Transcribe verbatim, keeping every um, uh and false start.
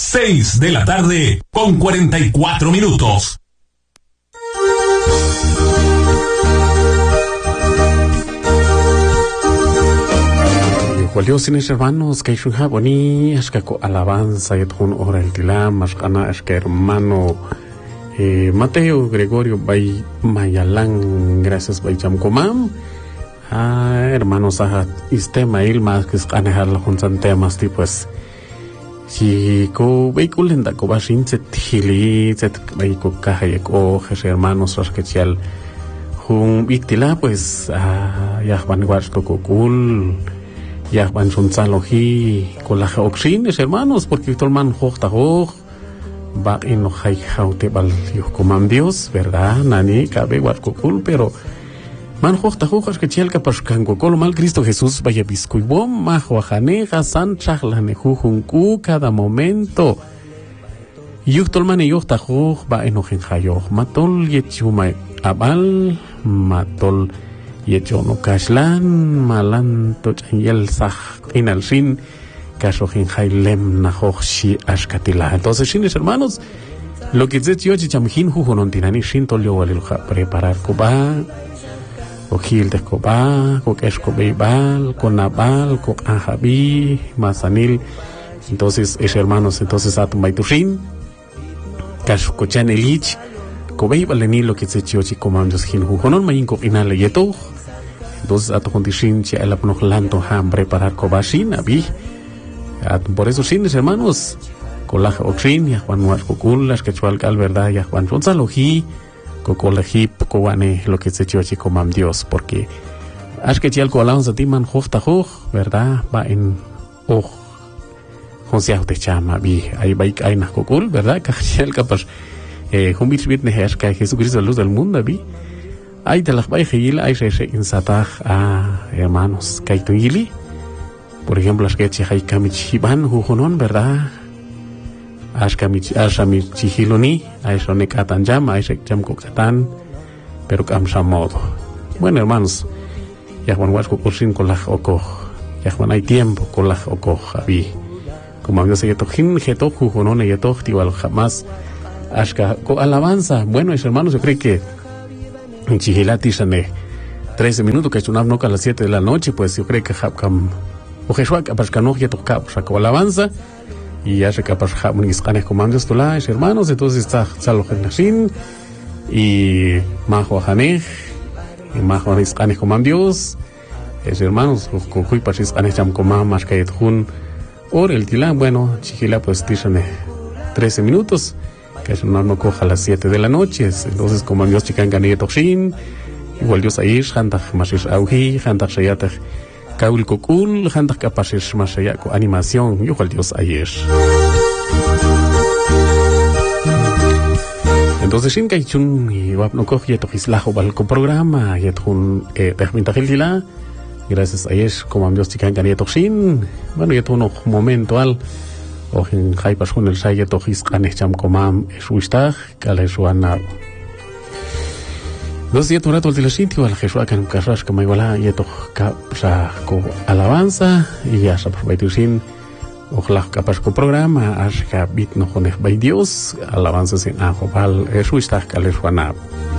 Seis de la tarde con cuarenta y cuatro minutos. Dios, mis hermanos, que es un jaboni, es que alabanza y un hora el tilam, es que hermano eh, Mateo Gregorio Bay Mayalán, gracias Bay Chamcomam, ah, hermanos, a este mail más que es canejar los temas pues si co vehículo en daco bashin se tili se vehículo caja y co hermanos los que chial un victila pues ah ya van guards cool ya van son salogi con la oxines hermanos porque todo el man hochta hoch va en no hay jaute bal yo como Dios verdad nani cabe guard cool pero man hochta hoch es que chial que pas cango col mal Cristo Jesús vaya bisco y bom ma joajane san chachlane jujunku cada momento yuktol man yochta hoch va en ojen hayo matol yechuma abal matol yechono kashlan malan to chanyel sah inal sin kashohin hailem na hochi ashkatila. Entonces shines hermanos lo que zet yo chichamjin jujonon tinani shin tolio walil preparar koba o gil de koba ko kesko beibal con nabal ko ahabi masanil. Entonces es hermanos entonces atumaitushin kashko chanelich Kobei baleni lo que se chiochi comandos hin jujonon mayin ko inale yeto entonces ato condition che el apno lanto ham preparar kobashin abi at por eso sin hermanos colaje oxin ya Juan Nuar kokul las que chual cal verdad ya Juan Gonzaloji kokolaji kowane lo que se chiochi comam Dios porque as que chial colans atiman hofta hoch verdad va en oh José te chama bi ahí va hay na kokul verdad que chial capaz eh humbit bit ne herska Jesucristo la luz del mundo vi ay de las baijil ay se in satah ah hermanos kaitungili por ejemplo las que hay kamichiban jujonon verdad as kamich asami chihiloni ay sone katan jam ay se jam kokatan pero kam samodo bueno hermanos ya Juan Huasco kursin kolaj oko ya Juan hay tiempo kolaj oko abi como Dios se tokin jeto jujonon y jeto igual jamás Ashka, con alabanza. Bueno, mis hermanos, yo creo que en Chihilati sane trece minutos, que es una noca a las siete de la noche, pues yo creo que Hapkam, o Jesús, que para que no ya toca, pues con alabanza, y ya se capaz Hapun y Scanes comandos tulares, hermanos, entonces está Salo Genashin, y Majo Hanej, y Majo Scanes comandos, es hermanos, con Hui para Scanes Jam Comam, más que Jun, or el Tilán, bueno, Chihila, pues tisane trece minutos. Que es una no coja a las siete de la noche, entonces como Dios chican gané toxin, igual Dios ahí, hantak masis auji, hantak shayatak kaul kokul, hantak capaces masayako animación, igual Dios ahí es. Entonces sin que chun y wap no coge toxislajo balco programa, yetun eh termintajilila, gracias a es como Dios chican gané toxin, bueno yetun un momento al o en Jaipas con el Saye Tojis Kanecham Comam Eshuistag, Kalesuana. Dos días rato del sitio al Jesús que nunca sabes que me iguala y esto capsa con alabanza y ya sabes baitusin ojalá capaz con programa hasta bit no con el Dios alabanza sin ajobal Eshuistag Kalesuana.